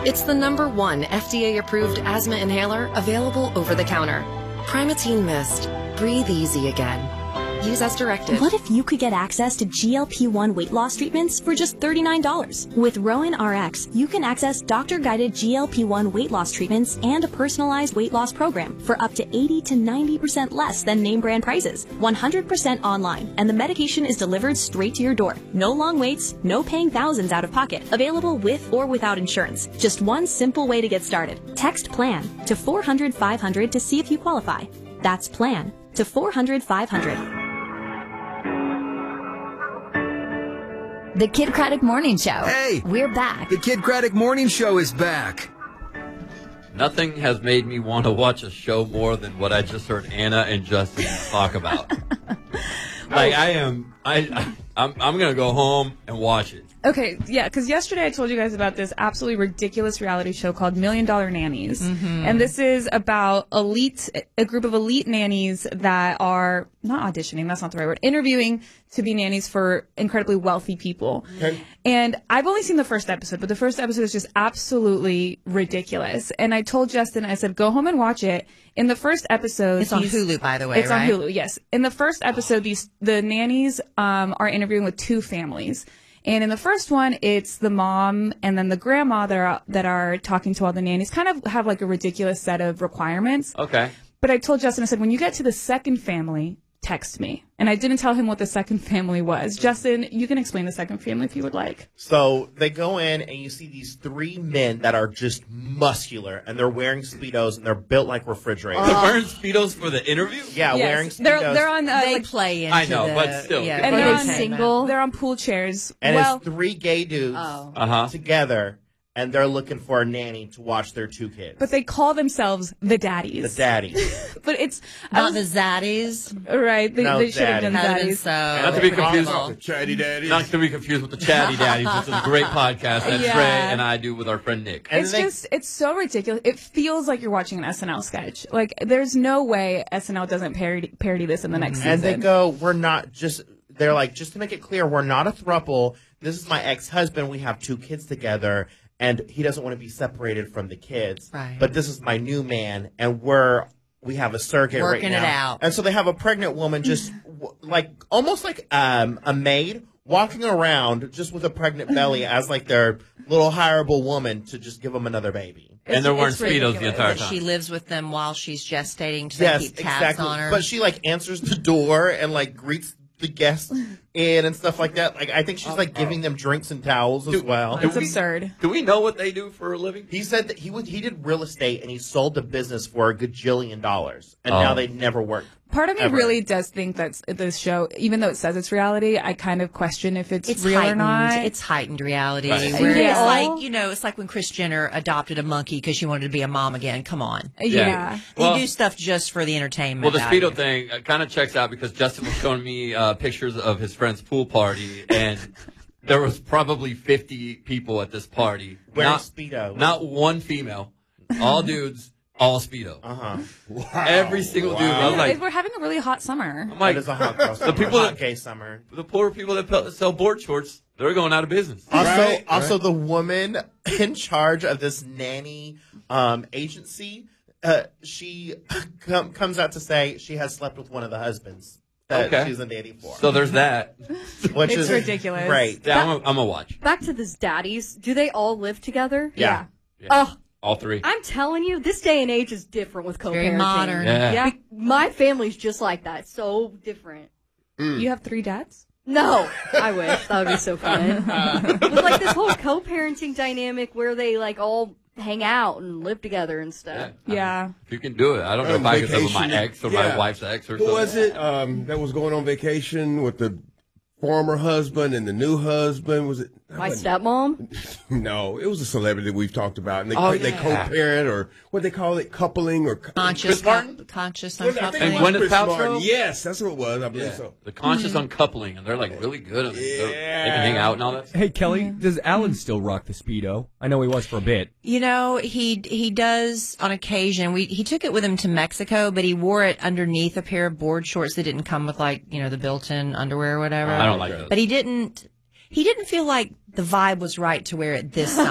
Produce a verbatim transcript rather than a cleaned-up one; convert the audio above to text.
It's the number one F D A-approved asthma inhaler available over the counter. Primatene Mist. Breathe easy again. Use as directed. What if you could get access to G L P one weight loss treatments for just thirty-nine dollars? With Rowan R X, you can access doctor-guided G L P one weight loss treatments and a personalized weight loss program for up to eighty to ninety percent less than name brand prices. one hundred percent online, and the medication is delivered straight to your door. No long waits, no paying thousands out of pocket. Available with or without insurance. Just one simple way to get started. Text PLAN to four hundred five hundred to see if you qualify. That's PLAN to four hundred five hundred. The Kid Craddock Morning Show. Hey! We're back. The Kid Craddock Morning Show is back. Nothing has made me want to watch a show more than what I just heard Anna and Justin talk about. Like, I am, I, I I'm, I'm going to go home and watch it. Okay, yeah, because yesterday I told you guys about this absolutely ridiculous reality show called Million Dollar Nannies. Mm-hmm. And this is about elite, a group of elite nannies that are not auditioning, that's not the right word, interviewing to be nannies for incredibly wealthy people. Okay. And I've only seen the first episode, but the first episode is just absolutely ridiculous. And I told Justin, I said, go home and watch it. In the first episode... It's on Hulu, by the way, It's right? on Hulu, yes. In the first episode, these the nannies um, are interviewing with two families. And in the first one, it's the mom and then the grandma that are, that are talking to all the nannies, kind of have like a ridiculous set of requirements. Okay. But I told Justin, I said, when you get to the second family, text me. And I didn't tell him what the second family was. Justin, you can explain the second family if you would like. So they go in and you see these three men that are just muscular and they're wearing Speedos and they're built like refrigerators. They're wearing Speedos for the interview? Yeah, Yes. wearing Speedos. They're, they're on, uh, They like, play into I know, the, but still. Yeah, and for they're the on single. They're on pool chairs. and well, it's three gay dudes Oh. Uh-huh. together and they're looking for a nanny to watch their two kids. but they call themselves the daddies. the daddy. But it's... I Not was- the zaddies. Right, they, No, they should have daddy. done That daddies. is so. Not to be confused. incredible. Chatty daddies. Not to be confused with the Chatty Daddies, which is a great podcast that Yeah. Trey and I do with our friend Nick. And It's they- just, it's so ridiculous. It feels like you're watching an S N L sketch. Like, there's no way S N L doesn't parody, parody this in the next And they season. go, we're not just, they're like, just to make it clear, we're not a throuple. This is my ex-husband. We have two kids together. And he doesn't want to be separated from the kids. Right. But this is my new man. And we're, we have a surrogate Working right it now. out. And so they have a pregnant woman just w- like, almost like um, a maid walking around just with a pregnant belly as like their little hireable woman to just give them another baby. And they're wearing it's Speedos the ridiculous. entire But time. she lives with them while she's gestating to Yes, keep tabs exactly. on her. But she like answers the door and like greets the guests in and stuff like that. Like I think she's like giving them drinks and towels as well. It's absurd. Do we know what they do for a living? He said that he was he did real estate and he sold the business for a gajillion dollars, and Oh. now they never worked. Part of me Ever. really does think that this show, even though it says it's reality, I kind of question if it's, It's real heightened. or not. It's heightened reality. Right. Where Yeah. it's like, you know, it's like when Kris Jenner adopted a monkey because she wanted to be a mom again. Come on. yeah. They Well- do stuff just for the entertainment. Well, the value. Speedo thing uh, kind of checks out because Justin was showing me uh, pictures of his friend's pool party, and there was probably fifty people at this party. Wearing not, Speedo. Not one female. All dudes, all Speedo. Uh huh. Wow. Every single dude. I was like, We're having a really hot summer. I'm like It is a hot girl summer. the people hot that, gay summer. the poor people that pe- sell board shorts, they're going out of business. Also, Right, also the woman in charge of this nanny um, agency, uh, she com- comes out to say she has slept with one of the husbands that Okay. she's a nanny for. So there's that. which It's is ridiculous. Great. Yeah, I'm a, I'm a watch. Back to this daddies. Do they all live together? Yeah. Yeah. Oh, All three. I'm telling you, this day and age is different with co-parenting. Very modern. Yeah. Yeah. My family's just like that. So different. You have three dads? No, I wish. That would be so fun. But like this whole co-parenting dynamic where they like all hang out and live together and stuff. Yeah. Yeah. If you can do it. I don't know On if I could live with my vacation. ex or my Yeah. wife's ex or Who something. was it um, that was going on vacation with the former husband and the new husband? Was it? My stepmom? No, it was a celebrity that we've talked about. And they, Oh, they yeah. co-parent or what they call it, coupling or... Conscious, Chris Martin? co- conscious Well, I think uncoupling. it And was Gwyneth Chris Paltrow? Martin. Yes, that's what it was. I believe Yeah. so. The conscious uncoupling, and they're like really good at it. They're- They Yeah. can hang out and all that. Hey, Kelly, does Alan still rock the Speedo? I know he was for a bit. You know, he he does on occasion. We he took it with him to Mexico, but he wore it underneath a pair of board shorts that didn't come with like you know the built-in underwear or whatever. I don't like those. But he didn't. He didn't feel like the vibe was right to wear it this